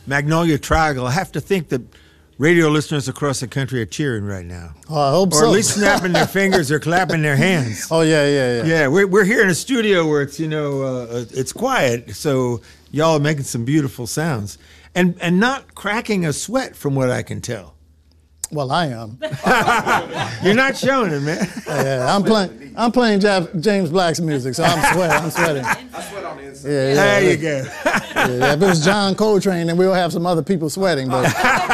Magnolia Triangle, I have to think that radio listeners across the country are cheering right now. Oh, I hope so. Or at least snapping their fingers or clapping their hands. Oh, yeah. Yeah, we're here in a studio where it's, it's quiet, so y'all are making some beautiful sounds. And not cracking a sweat from what I can tell. Well, I am. You're not showing it, man. Yeah, I'm playing James Black's music, so I'm sweating. I sweat on the inside. Yeah, there you go. Yeah, if it was John Coltrane, then we'll have some other people sweating. But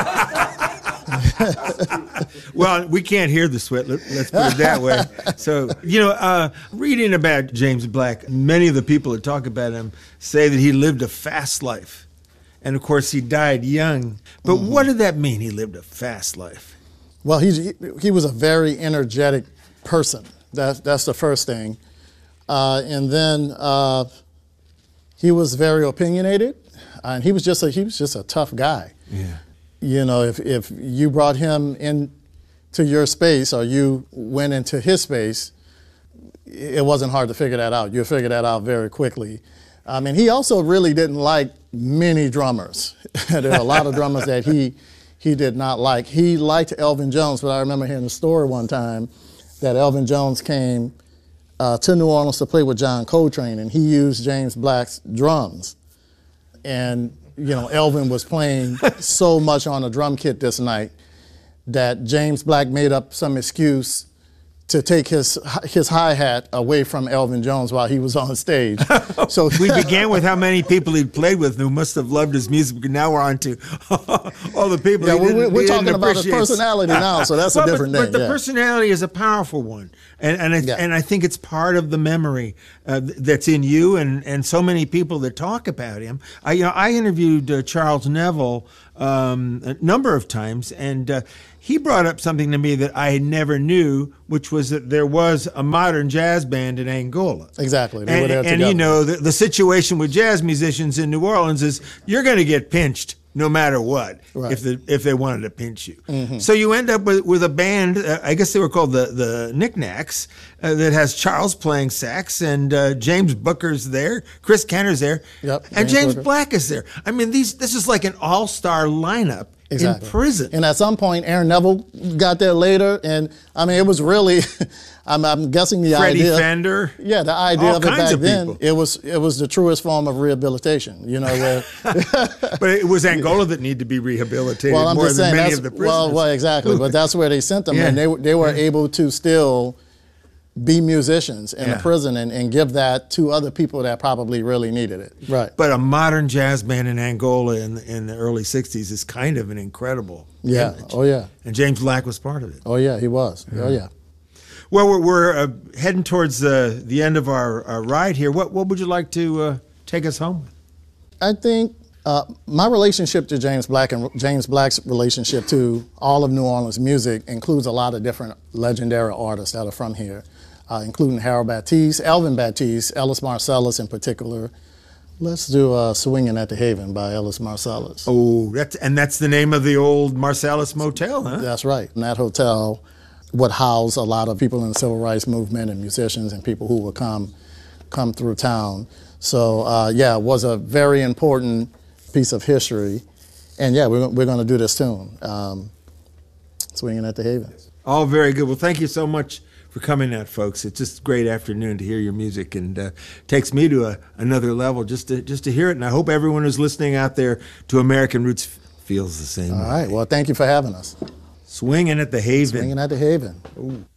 well, we can't hear the sweat. Let's put it that way. So, reading about James Black, many of the people that talk about him say that he lived a fast life. And, of course, he died young. But what did that mean, he lived a fast life? Well, he was a very energetic person. That's the first thing. And then he was very opinionated. And he was just a tough guy. Yeah. If you brought him into your space or you went into his space, it wasn't hard to figure that out. You'll figure that out very quickly. I mean, he also really didn't like many drummers. There are a lot of drummers that he did not like. He liked Elvin Jones, but I remember hearing a story one time that Elvin Jones came to New Orleans to play with John Coltrane, and he used James Black's drums. And, Elvin was playing so much on a drum kit this night that James Black made up some excuse to take his hi-hat away from Elvin Jones while he was on stage. So we began with how many people he'd played with who must have loved his music, but now we're on to all the people we're talking about his personality now, so that's a different thing. But the personality is a powerful one, and I think it's part of the memory that's in you and so many people that talk about him. I interviewed Charles Neville a number of times, and he brought up something to me that I never knew, which was that there was a modern jazz band in Angola. Exactly. They were there together. And the situation with jazz musicians in New Orleans is you're going to get pinched no matter what, right, if they wanted to pinch you. Mm-hmm. So you end up with a band, I guess they were called the Knickknacks, that has Charles playing sax, and James Booker's there, Chris Kenner's there, and James Black is there. I mean, this is like an all-star lineup. Exactly. In prison. And at some point, Aaron Neville got there later, and I mean, it was really, I'm guessing the Freddie idea. Fender. Yeah, the idea of it back then, it was the truest form of rehabilitation, where. But it was Angola that needed to be rehabilitated more than many of the prisoners. Well, exactly, but that's where they sent them, and they were able to still be musicians in the prison and give that to other people that probably really needed it. Right. But a modern jazz band in Angola in the early 60s is kind of an incredible image. Oh, yeah. And James Black was part of it. Oh, yeah, he was. Yeah. Oh, yeah. Well, we're heading towards the end of our ride here. What would you like to take us home with? I think my relationship to James Black and James Black's relationship to all of New Orleans music includes a lot of different legendary artists that are from here. Including Harold Batiste, Elvin Batiste, Ellis Marsalis in particular. Let's do Swinging at the Haven by Ellis Marsalis. Oh, that's the name of the old Marsalis Motel, huh? That's right. And that hotel would house a lot of people in the civil rights movement and musicians and people who would come through town. So, it was a very important piece of history. And, we're going to do this tune, Swinging at the Haven. All very good. Well, thank you so much for coming out, folks. It's just a great afternoon to hear your music, and takes me to another level just to hear it. And I hope everyone who's listening out there to American Roots feels the same way. All right. Well, thank you for having us. Swinging at the Haven. Swinging at the Haven. Ooh.